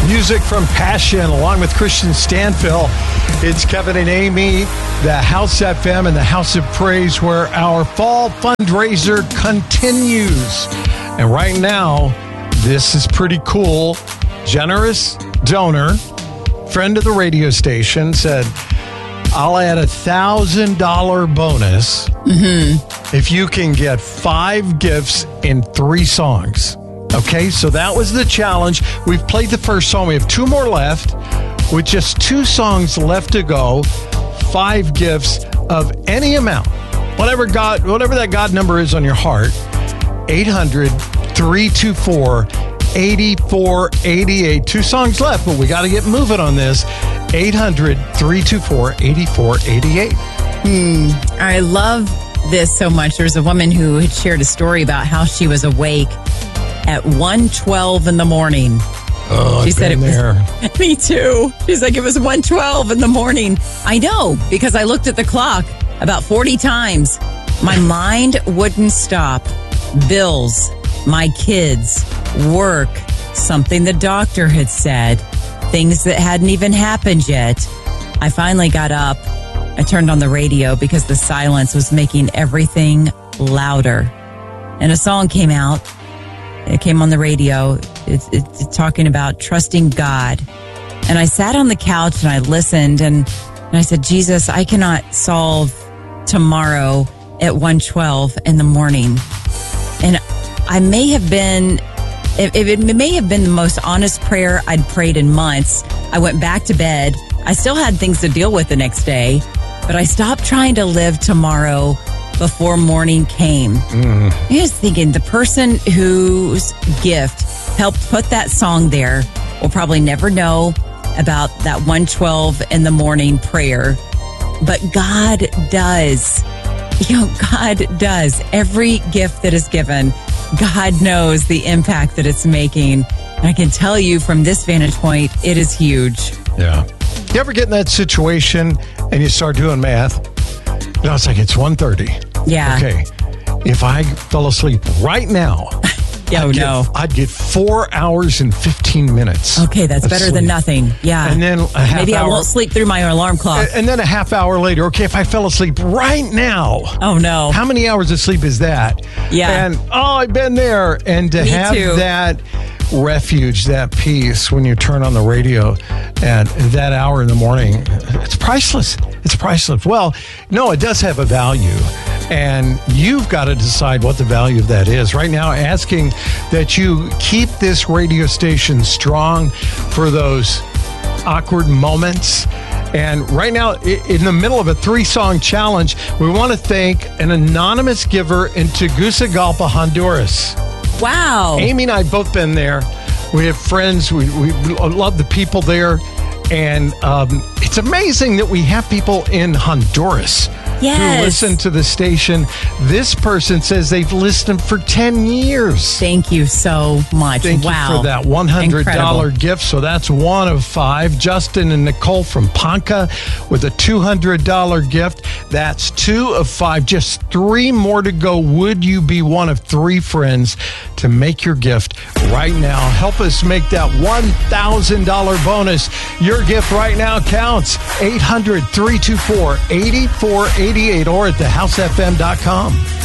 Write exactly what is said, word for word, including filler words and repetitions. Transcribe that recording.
Music from Passion, along with Christian Stanfill. It's Kevin and Amy, the House F M and the House of Praise, where our fall fundraiser continues. And right now, this is pretty cool. Generous donor, friend of the radio station, said, I'll add a one thousand dollars bonus mm-hmm. if you can get five gifts in three songs. Okay, so that was the challenge. We've played the first song. We have two more left. With just two songs left to go, five gifts of any amount. Whatever God, whatever that God number is on your heart, eight hundred, three two four, eight four eight eight. Two songs left, but we got to get moving on this. eight hundred, three two four, eight four eight eight. Hmm. I love this so much. There's a woman who had shared a story about how she was awake at one twelve in the morning. Oh, she I've said been it there. Was, me too. She's like, it was one twelve in the morning. I know, because I looked at the clock about forty times. My mind wouldn't stop. Bills, my kids, work, something the doctor had said, things that hadn't even happened yet. I finally got up. I turned on the radio because the silence was making everything louder. And a song came out. It came on the radio. It's, it's talking about trusting God. And I sat on the couch and I listened and, and I said, Jesus, I cannot solve tomorrow at one twelve in the morning. And I may have been, it, it may have been the most honest prayer I'd prayed in months. I went back to bed. I still had things to deal with the next day, but I stopped trying to live tomorrow before morning came. Mm. I was thinking the person whose gift helped put that song there will probably never know about that one twelve in the morning prayer. But God does. You know, God does. Every gift that is given, God knows the impact that it's making. And I can tell you from this vantage point, it is huge. Yeah. You ever get in that situation and you start doing math? You know, it's like, it's one thirty. Yeah. Okay. If I fell asleep right now, yeah, I'd, no. get, I'd get four hours and fifteen minutes. Okay, that's better sleep. than nothing. Yeah. And then a half Maybe hour, I won't sleep through my alarm clock. And then a half hour later, okay, if I fell asleep right now. Oh, no. How many hours of sleep is that? Yeah. And, oh, I've been there. And to Me have too. that refuge, that peace when you turn on the radio and that hour in the morning, it's priceless. It's priceless. Well, no, it does have a value. And you've got to decide what the value of that is. Right now, asking that you keep this radio station strong for those awkward moments. And right now, in the middle of a three-song challenge, we want to thank an anonymous giver in Tegucigalpa, Honduras. Wow. Amy and I have both been there. We have friends. We, we love the people there. And um, it's amazing that we have people in Honduras yes. who listen to the station. This person says they've listened for ten years. Thank you so much. Thank wow. you for that one hundred dollars Incredible. gift. So that's one of five. Justin and Nicole from Ponca with a two hundred dollars gift. That's two of five. Just three more to go. Would you be one of three friends to make your gift right now? Help us make that one thousand dollars bonus. Your gift right now counts. eight hundred, three two four, eight four eight eight or at the house f m dot com.